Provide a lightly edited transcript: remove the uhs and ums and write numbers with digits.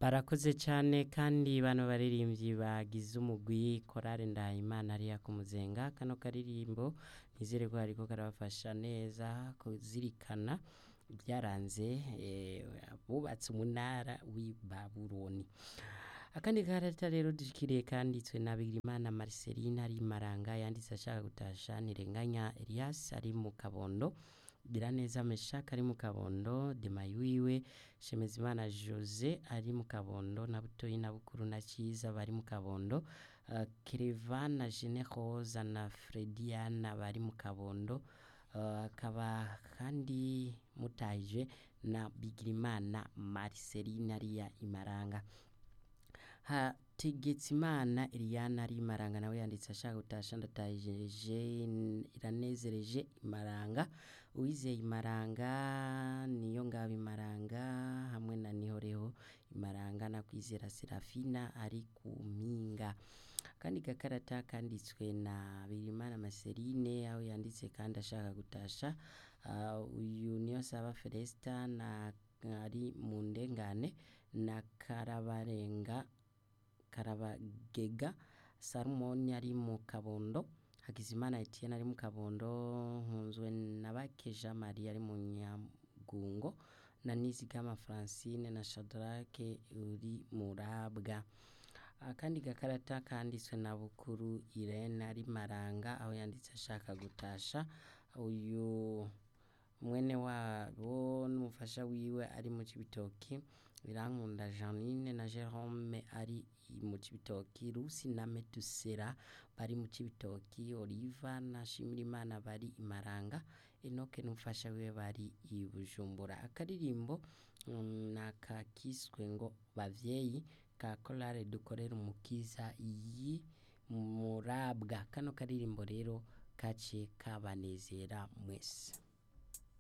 Barakoze cane kandi bano baririmbyi bagize umugwi korale Ndahimana hariya ku Muzenga. Kano karirimbo nizere ko hariko karabafasha neza kuzirikana ibyaranze abubatse umunara w'i Babuloni. Akandi karata rero dushikiriye kanditswe na Bigirimana Marceline ari Maranga, yanditse ashaka gutasha Ntirenganya Elias ari mu Kabondo, Giraneza Meshak ari mu Kabondo, Demaywiwe Shemezimana Jose ari mu Kabondo, na Butoyi na Bukuru na Ciza bari mu Kabondo, Kerevan na Jene Rosa na Frediana bari mu Kabondo, akaba kandi mutahije na Bigirimana Marceline ariya Imaranga. Hategekimana Eliana ari Imaranga nawe yanditse ashaka gutasha ndatahije Iranezereje Imaranga, Uwizeye Imaranga, Niyongabo Imaranga hamwe na Nihoreho Imaranga na Kwizera Serafina ari ku Mpinga. Kandi gakarata kanditswe na Bigirimana Marceline aho yanditse kandi ashaka gutasha uyu niyo saba Felesta na ari mu Ndengane na Karabagega Salomoni ari mu Kabondo, Hakizimana Etienne ari mu Kabondo, Nkunzwe na Bakeja Marie ari mu Nyagungo, na Nizigama Francine na Shadrake uri Murabwa. Akandi gakarata kanditswe na Bukuru Irene ari Maranga aho yanditse ashaka gutasha uyu mwene wabo n'umufasha wiwe ari mu Cibitoki, Birankunda Janine na Jerome ari mu Cibitoki, Rusi na Metusera bari mu Cibitoki, Oliva na Shimirimana bari Imaranga, Enoke n'umufasha wiwe bari i Bujumbura. Akaririmbo nakakiswe ngo Bavyeyi ka korale Dukorere Umukiza iyi Murabwa. Kano karirimbo rero kace kabanezera mwese.